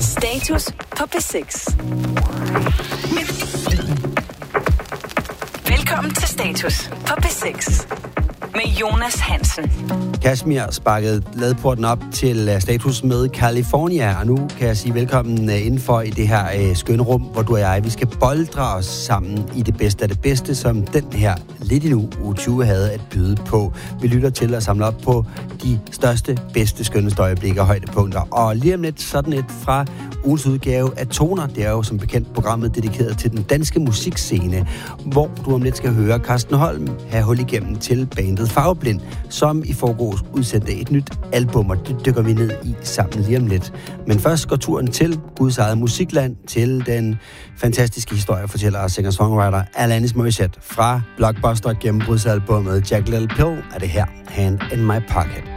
Status på P6. Velkommen til Status på P6 med Jonas Hansen. Kashmir sparkede ladporten op til Status med California, og nu kan jeg sige velkommen indenfor i det her skønne rum, hvor du og jeg, vi skal boldre os sammen i det bedste af det bedste, som den her lidt endnu uge 20 havde at byde på. Vi lytter til at samle op på de største, bedste, skønneste øjeblikke og højdepunkter. Og lige om lidt sådan et fra ugens udgave af Toner. Det er jo som bekendt programmet dedikeret til den danske musikscene, hvor du om lidt skal høre Carsten Holm have hul igennem til bandet Farveblind, som i forgårs udsendte et nyt album, og det dykker vi ned i sammen lige om lidt. Men først går turen til Guds eget musikland, til den fantastiske historiefortæller og singer-songwriter Alanis Morissette fra blockbuster gennembruddsalbummet Jagged Little Pill, er det her Hand in My Pocket.